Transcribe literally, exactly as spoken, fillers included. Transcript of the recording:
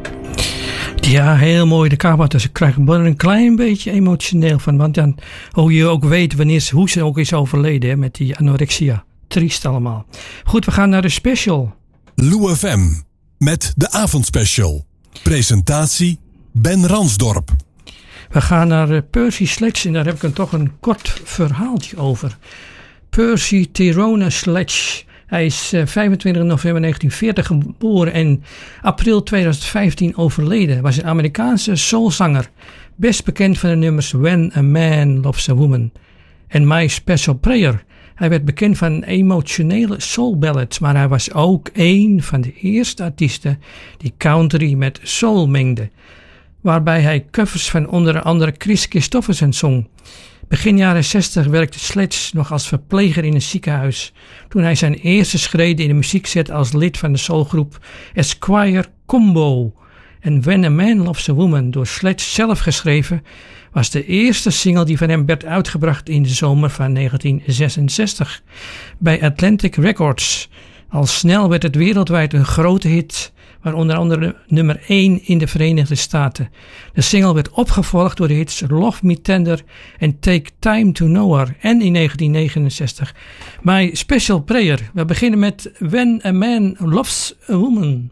Ja, heel mooi. De Carpenters. Ik krijg er een klein beetje emotioneel van. Want dan, hoe je ook weet wanneer ze, hoe ze ook is overleden. Hè, met die anorexia. Triest allemaal. Goed, we gaan naar de special. Lou F M. Met de avondspecial. Presentatie Ben Ransdorp. We gaan naar uh, Percy Sledge. En daar heb ik een, toch een kort verhaaltje over. Percy Tyrone Sledge. Hij is uh, vijfentwintig november negentien veertig geboren en april tweeduizend vijftien overleden. Hij was een Amerikaanse soulzanger. Best bekend van de nummers When a Man Loves a Woman en My Special Prayer. Hij werd bekend van emotionele soul ballads, maar hij was ook een van de eerste artiesten die country met soul mengde. Waarbij hij covers van onder andere Chris Christofferson zong. Begin jaren zestig werkte Sledge nog als verpleger in een ziekenhuis, toen hij zijn eerste schreden in de muziek zette als lid van de soulgroep Esquire Combo. En When a Man Loves a Woman, door Sledge zelf geschreven, was de eerste single die van hem werd uitgebracht in de zomer van negentien zesenzestig bij Atlantic Records. Al snel werd het wereldwijd een grote hit, maar onder andere nummer één in de Verenigde Staten. De single werd opgevolgd door de hits Love Me Tender en Take Time to Know Her. En in negentien negenenzestig My Special Prayer. We beginnen met When a Man Loves a Woman.